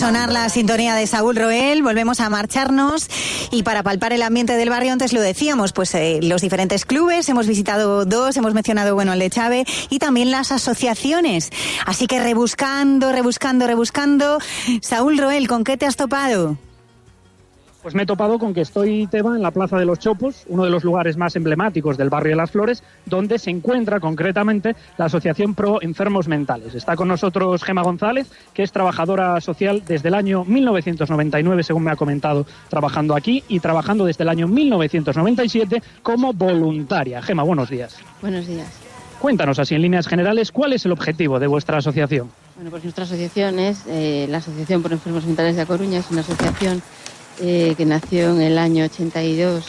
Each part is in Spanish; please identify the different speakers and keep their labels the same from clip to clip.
Speaker 1: sonar la sintonía de Saúl Roel, volvemos a marcharnos y para palpar el ambiente del barrio, antes lo decíamos, pues los diferentes clubes, hemos visitado dos, hemos mencionado, el de Chave y también las asociaciones. Así que rebuscando. Saúl Roel, ¿con qué te has topado?
Speaker 2: Pues me he topado con que estoy, Teba, en la Plaza de los Chopos, uno de los lugares más emblemáticos del barrio de Las Flores, donde se encuentra concretamente la Asociación Pro Enfermos Mentales. Está con nosotros Gema González, que es trabajadora social desde el año 1999, según me ha comentado, trabajando aquí, y trabajando desde el año 1997 como voluntaria. Gema, buenos días.
Speaker 3: Buenos días.
Speaker 2: Cuéntanos, así en líneas generales, ¿cuál es el objetivo de vuestra asociación?
Speaker 3: Bueno, pues nuestra asociación es la Asociación Pro Enfermos Mentales de A Coruña. Es una asociación que nació en el año 82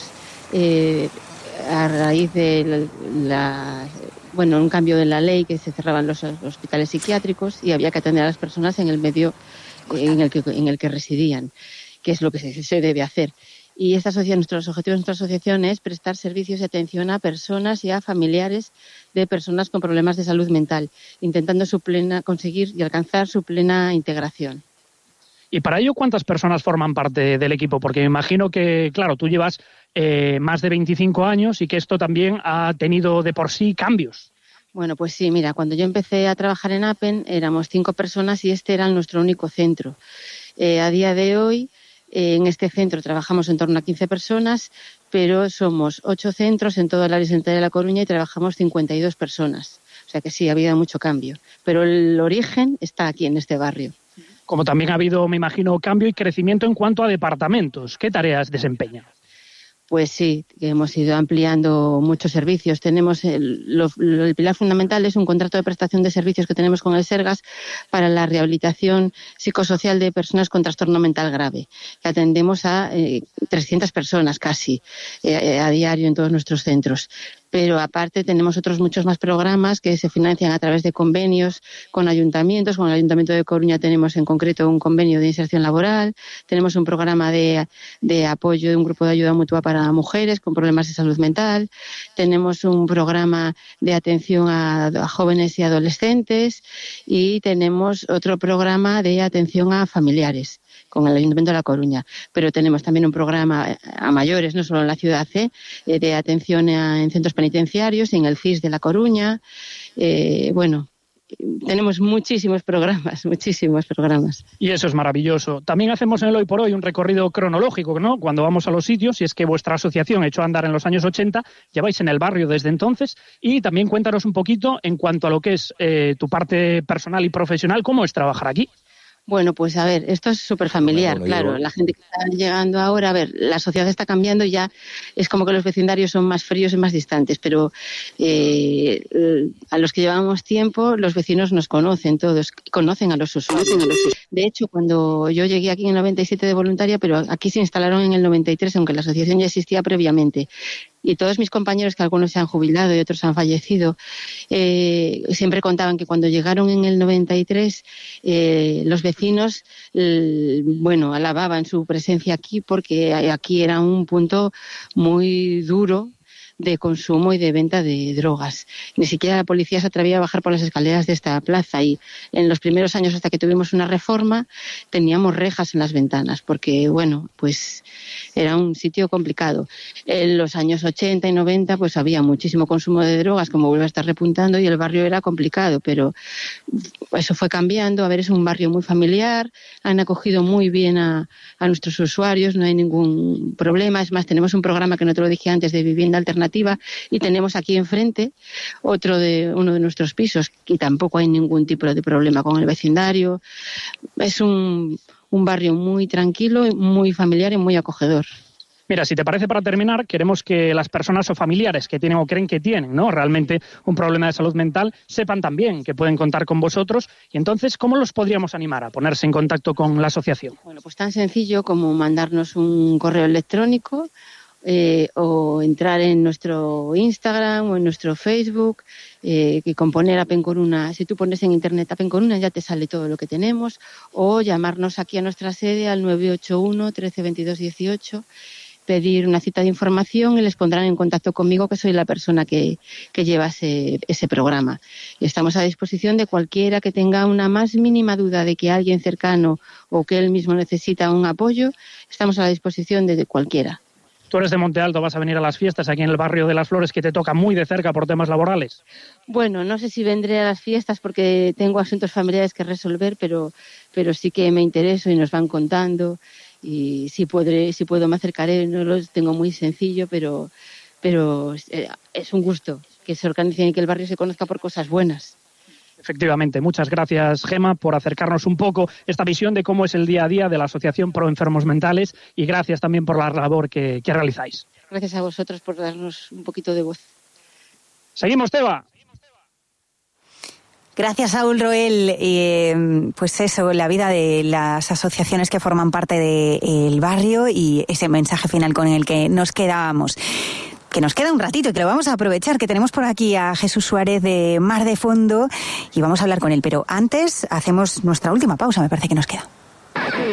Speaker 3: a raíz de un cambio en la ley, que se cerraban los hospitales psiquiátricos y había que atender a las personas en el medio en el que residían, que es lo que se debe hacer. Y nuestros objetivos de nuestra asociación es prestar servicios y atención a personas y a familiares de personas con problemas de salud mental, intentando conseguir y alcanzar su plena integración.
Speaker 2: Y para ello, ¿cuántas personas forman parte del equipo? Porque me imagino que, claro, tú llevas más de 25 años y que esto también ha tenido de por sí cambios.
Speaker 3: Bueno, pues sí, mira, cuando yo empecé a trabajar en APEN éramos 5 personas y este era nuestro único centro. A día de hoy, en este centro trabajamos en torno a 15 personas, pero somos 8 centros en toda el área central de La Coruña y trabajamos 52 personas. O sea que sí, ha habido mucho cambio. Pero el origen está aquí, en este barrio.
Speaker 2: Como también ha habido, me imagino, cambio y crecimiento en cuanto a departamentos. ¿Qué tareas desempeñan?
Speaker 3: Pues sí, que hemos ido ampliando muchos servicios. Tenemos el pilar fundamental es un contrato de prestación de servicios que tenemos con el Sergas para la rehabilitación psicosocial de personas con trastorno mental grave, que atendemos a 300 personas casi a diario en todos nuestros centros. Pero aparte tenemos otros muchos más programas que se financian a través de convenios con ayuntamientos. Con el Ayuntamiento de Coruña tenemos en concreto un convenio de inserción laboral, tenemos un programa de apoyo de un grupo de ayuda mutua para mujeres con problemas de salud mental, tenemos un programa de atención a jóvenes y adolescentes y tenemos otro programa de atención a familiares con el Ayuntamiento de La Coruña, pero tenemos también un programa a mayores, no solo en la ciudad de atención en centros penitenciarios, en el CIS de La Coruña. Tenemos muchísimos programas.
Speaker 2: Y eso es maravilloso. También hacemos en el Hoy por Hoy un recorrido cronológico, ¿no? Cuando vamos a los sitios, y es que vuestra asociación echó a andar en los años 80, lleváis en el barrio desde entonces, y también cuéntanos un poquito en cuanto a lo que es tu parte personal y profesional, ¿cómo es trabajar aquí?
Speaker 3: Bueno, pues a ver, esto es súper familiar, claro. La gente que está llegando ahora, a ver, la sociedad está cambiando y ya es como que los vecindarios son más fríos y más distantes, pero a los que llevamos tiempo, los vecinos nos conocen todos, conocen a los usuarios. De hecho, cuando yo llegué aquí en el 97 de voluntaria, pero aquí se instalaron en el 93, aunque la asociación ya existía previamente. Y todos mis compañeros, que algunos se han jubilado y otros han fallecido, siempre contaban que cuando llegaron en el 93, los vecinos, alababan su presencia aquí porque aquí era un punto muy duro de consumo y de venta de drogas. Ni siquiera la policía se atrevía a bajar por las escaleras de esta plaza y en los primeros años, hasta que tuvimos una reforma, teníamos rejas en las ventanas porque, pues era un sitio complicado. En los años 80 y 90 pues había muchísimo consumo de drogas, como vuelve a estar repuntando, y el barrio era complicado, pero eso fue cambiando. A ver, es un barrio muy familiar, han acogido muy bien a nuestros usuarios, no hay ningún problema. Es más, tenemos un programa que no te lo dije antes, de vivienda alternativa, y tenemos aquí enfrente uno de nuestros pisos y tampoco hay ningún tipo de problema con el vecindario. Es un barrio muy tranquilo, muy familiar y muy acogedor.
Speaker 2: Mira, si te parece, para terminar, queremos que las personas o familiares que tienen o creen que tienen, ¿no?, realmente un problema de salud mental, sepan también que pueden contar con vosotros. Y entonces, ¿cómo los podríamos animar a ponerse en contacto con la asociación?
Speaker 3: Bueno, pues tan sencillo como mandarnos un correo electrónico o entrar en nuestro Instagram o en nuestro Facebook, que con poner APEN Coruna, si tú pones en internet APEN Coruna ya te sale todo lo que tenemos, o llamarnos aquí a nuestra sede al 981 13 22 18 pedir una cita de información y les pondrán en contacto conmigo, que soy la persona que lleva ese programa. Y estamos a disposición de cualquiera que tenga una más mínima duda de que alguien cercano o que él mismo necesita un apoyo. Estamos a la disposición de cualquiera.
Speaker 2: Tú eres de Monte Alto, vas a venir a las fiestas aquí en el barrio de Las Flores, que te toca muy de cerca por temas laborales.
Speaker 3: Bueno, no sé si vendré a las fiestas porque tengo asuntos familiares que resolver, pero sí que me intereso y nos van contando. Y si puedo me acercaré. No lo tengo muy sencillo, pero es un gusto que se organicen y que el barrio se conozca por cosas buenas.
Speaker 2: Efectivamente, muchas gracias, Gema, por acercarnos un poco esta visión de cómo es el día a día de la Asociación Pro Enfermos Mentales, y gracias también por la labor que realizáis.
Speaker 3: Gracias a vosotros por darnos un poquito de voz.
Speaker 2: Seguimos, Teba.
Speaker 1: Gracias, Saúl Roel. Pues eso, la vida de las asociaciones que forman parte del barrio y ese mensaje final con el que nos quedábamos. Que nos queda un ratito y que lo vamos a aprovechar, que tenemos por aquí a Jesús Suárez de Mar de Fondo y vamos a hablar con él. Pero antes hacemos nuestra última pausa, me parece que nos queda.